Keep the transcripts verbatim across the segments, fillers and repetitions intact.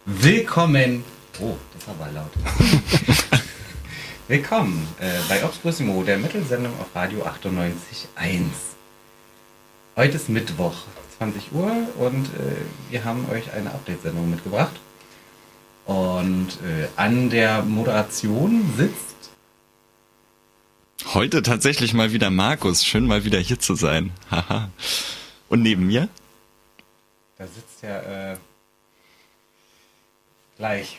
Willkommen. Oh, das war aber laut. Willkommen äh, bei Obscursimo, der Metal-Sendung auf Radio achtundneunzig Komma eins. Heute ist Mittwoch, zwanzig Uhr, und äh, wir haben euch eine Update-Sendung mitgebracht. Und äh, an der Moderation sitzt heute tatsächlich mal wieder Markus. Schön, mal wieder hier zu sein. Haha. Und neben mir? Da sitzt ja äh, gleich.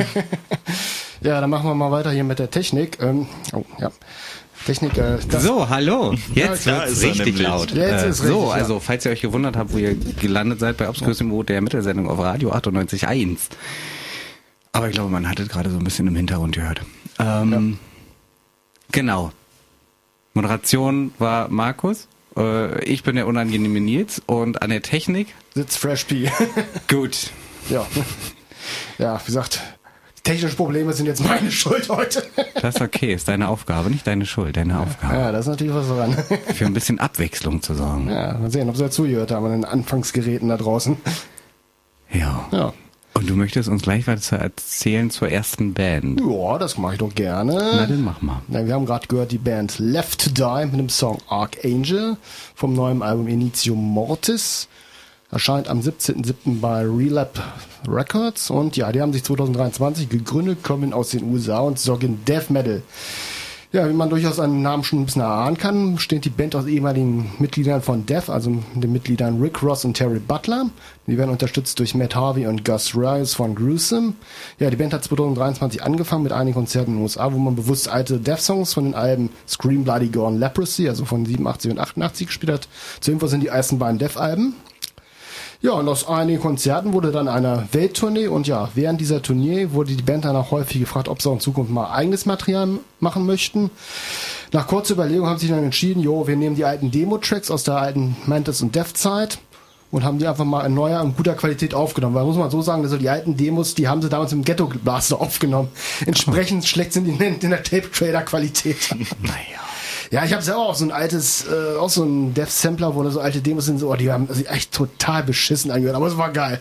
Ja, dann machen wir mal weiter hier mit der Technik. Ähm, oh, ja. Technik, äh, das so, hallo. Jetzt ja, wird's ist richtig laut. Jetzt äh, ist so, richtig, also falls ihr euch gewundert habt, wo ihr gelandet seid bei Obscursimo, der Mittelsendung auf Radio achtundneunzig Komma eins. Aber ich glaube, man hat es gerade so ein bisschen im Hintergrund gehört. Ähm, ja. Genau. Moderation war Markus. Äh, ich bin der unangenehme Nils und an der Technik sitzt Fresh P. Gut. Ja. Ja, wie gesagt, technische Probleme sind jetzt meine Schuld heute. Das ist okay, ist deine Aufgabe, nicht deine Schuld, deine Aufgabe. Ja, da ist natürlich was dran. Für ein bisschen Abwechslung zu sorgen. Ja, mal sehen, ob sie dazugehört haben an den Anfangsgeräten da draußen. Ja. Ja. Und du möchtest uns gleich was erzählen zur ersten Band? Ja, das mache ich doch gerne. Na, dann mach mal. Ja, wir haben gerade gehört die Band Left to Die mit dem Song Archangel vom neuen Album Initio Mortis. Erscheint am siebzehnten siebten bei Relap Records. Und ja, die haben sich zwanzig dreiundzwanzig gegründet, kommen aus den U S A und sorgen Death Metal. Ja, wie man durchaus einen Namen schon ein bisschen erahnen kann, besteht die Band aus ehemaligen Mitgliedern von Death, also den Mitgliedern Rick Ross und Terry Butler. Die werden unterstützt durch Matt Harvey und Gus Rice von Gruesome. Ja, die Band hat zwanzig dreiundzwanzig angefangen mit einigen Konzerten in den U S A, wo man bewusst alte Death-Songs von den Alben Scream Bloody Gore und Leprosy, also von siebenundachtzig und achtundachtzig gespielt hat. Zur Info sind die ersten beiden Death-Alben. Ja, und aus einigen Konzerten wurde dann eine Welttournee, und ja, während dieser Tournee wurde die Band dann auch häufig gefragt, ob sie auch in Zukunft mal eigenes Material machen möchten. Nach kurzer Überlegung haben sie sich dann entschieden, jo, wir nehmen die alten Demo-Tracks aus der alten Mantis und Death-Zeit und haben die einfach mal in neuer und guter Qualität aufgenommen. Weil muss man so sagen, also die alten Demos, die haben sie damals im Ghetto Blaster aufgenommen. Entsprechend schlecht sind die in der Tape-Trader-Qualität. Naja. Ja, ich habe selber auch so ein altes, äh, auch so ein Death-Sampler, wo da so alte Demos sind, so, oh, die haben sich echt total beschissen angehört, aber es war geil.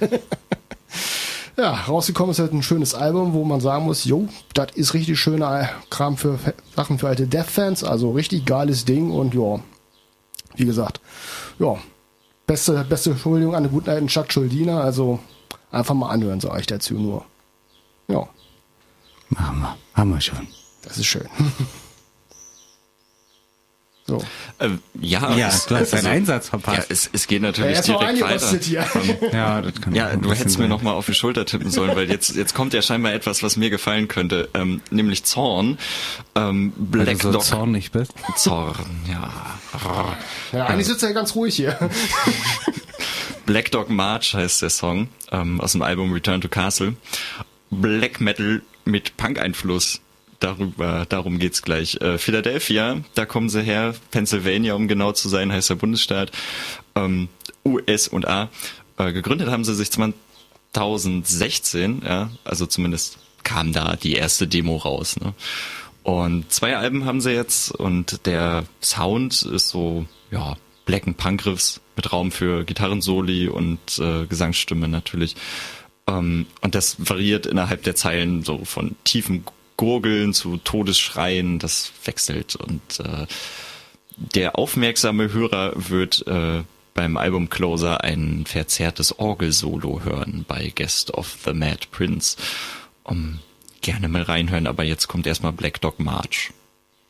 Ja, rausgekommen ist halt ein schönes Album, wo man sagen muss, jo, das ist richtig schöner Kram für Sachen für alte Death-Fans, also richtig geiles Ding, und ja, wie gesagt, ja, beste, beste Huldigung an den guten alten Chuck Schuldiner, also einfach mal anhören, sage ich dazu nur. Ja. Machen wir, haben wir schon. Das ist schön. So. Äh, ja, ja es, du hast deinen also, Einsatz verpasst. Ja, es, es geht natürlich ja, direkt weiter. Hier. Ja, das kann Ja, du hättest mir sein. noch mal auf die Schulter tippen sollen, weil jetzt jetzt kommt ja scheinbar etwas, was mir gefallen könnte, ähm, nämlich Zorn. Ähm, Black Weil du so Dog. zornig bist? Zorn, ja. Ja, eigentlich sitzt er ja ganz ruhig hier. Black Dog March heißt der Song, ähm, aus dem Album Return to Castle. Black Metal mit Punk-Einfluss. Darüber, darum geht's gleich. Äh, Philadelphia, da kommen sie her. Pennsylvania, um genau zu sein, heißt der Bundesstaat. Ähm, U S und A. Äh, gegründet haben sie sich zwanzig sechzehn, ja, also zumindest kam da die erste Demo raus. Ne? Und zwei Alben haben sie jetzt, und der Sound ist so, ja, Black and Punk-Riffs mit Raum für Gitarrensoli und äh, Gesangsstimme natürlich. Ähm, und das variiert innerhalb der Zeilen so von tiefen Gurgeln zu Todesschreien, das wechselt, und äh, der aufmerksame Hörer wird äh, beim Album Closer ein verzerrtes Orgelsolo hören bei Guest of the Mad Prince. Um, gerne mal reinhören, aber jetzt kommt erstmal Black Dog March.